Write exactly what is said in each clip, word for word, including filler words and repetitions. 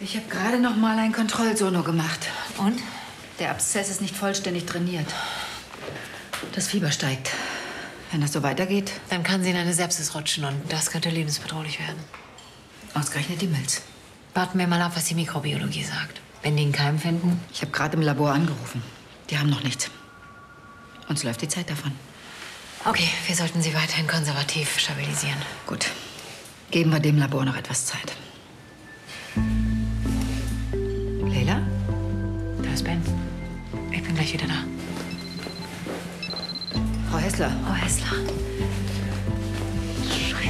Ich habe gerade noch mal ein Kontrollsono gemacht. Und? Der Abszess ist nicht vollständig trainiert. Das Fieber steigt. Wenn das so weitergeht... Dann kann sie in eine Sepsis rutschen und das könnte lebensbedrohlich werden. Ausgerechnet die Milz. Warten wir mal ab, was die Mikrobiologie sagt. Wenn die einen Keim finden? Ich habe gerade im Labor angerufen. Die haben noch nichts. Uns läuft die Zeit davon. Okay, wir sollten sie weiterhin konservativ stabilisieren. Gut. Geben wir dem Labor noch etwas Zeit. Leila? Da ist Ben. Ich bin gleich wieder da. Frau Hessler. Frau Hessler. Scheiße.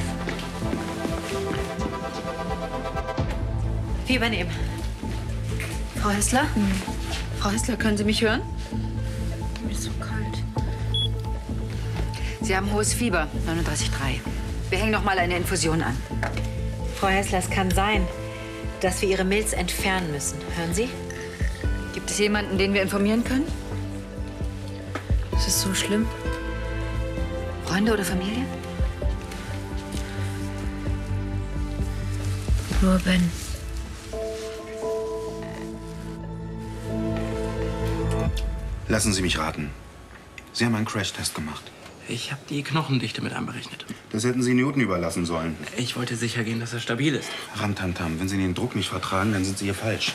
Wir übernehmen. Frau Hessler? Hm. Frau Hessler, können Sie mich hören? Mir ist so kalt. Sie haben hohes Fieber, neununddreißig Komma drei. Wir hängen noch mal eine Infusion an. Frau Hessler, es kann sein, dass wir Ihre Milz entfernen müssen. Hören Sie? Gibt es jemanden, den wir informieren können? Ist es so schlimm? Freunde oder Familie? Nur Ben. Lassen Sie mich raten. Sie haben einen Crashtest gemacht. Ich habe die Knochendichte mit einberechnet. Das hätten Sie Newton überlassen sollen. Ich wollte sicher gehen, dass er stabil ist. Ramtamtam, wenn Sie den Druck nicht vertragen, dann sind Sie hier falsch.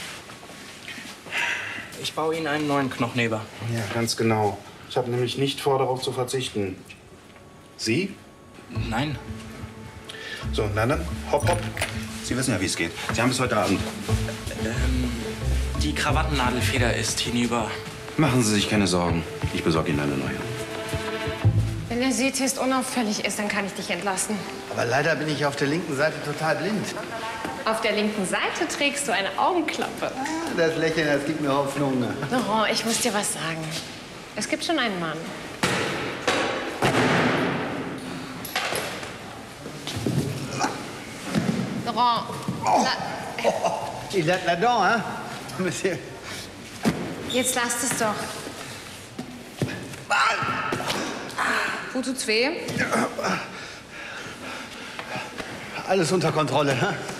Ich baue Ihnen einen neuen Knochenheber. Ja, ganz genau. Ich habe nämlich nicht vor, darauf zu verzichten. Sie? Nein. So, na dann, hopp, hopp. Sie wissen ja, wie es geht. Sie haben bis heute Abend. Ähm, die Krawattennadelfeder ist hinüber. Machen Sie sich keine Sorgen. Ich besorge Ihnen eine neue. Wenn der Sehtest unauffällig ist, dann kann ich dich entlassen. Aber leider bin ich auf der linken Seite total blind. Auf der linken Seite trägst du eine Augenklappe. Ah, das Lächeln, das gibt mir Hoffnung. Laurent, ich muss dir was sagen. Es gibt schon einen Mann. Laurent. Oh. La Oh. Il a la dent, hein, Monsieur? Jetzt lasst es doch. Wo tut's weh? Alles unter Kontrolle, ne?